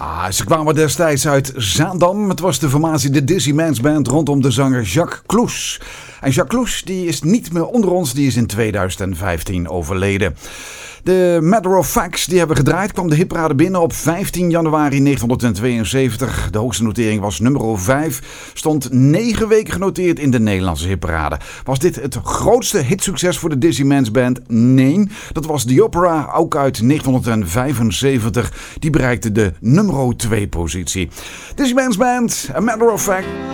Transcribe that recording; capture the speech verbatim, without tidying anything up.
Ah, ze kwamen destijds uit Zaandam. Het was de formatie de Dizzy Mans Band rondom de zanger Jacques Cloes. En Jacques Cloes die is niet meer onder ons, die is in tweeduizend vijftien overleden. De Matter of Facts die hebben gedraaid kwam de hitparade binnen op vijftien januari negentien tweeënzeventig. De hoogste notering was nummer vijf. Stond negen weken genoteerd in de Nederlandse hitparade. Was dit het grootste hitsucces voor de Dizzy Mans Band? Nee, dat was The Opera, ook uit negentien vijfenzeventig. Die bereikte de nummer twee positie. Dizzy Mans Band, A Matter of Fact.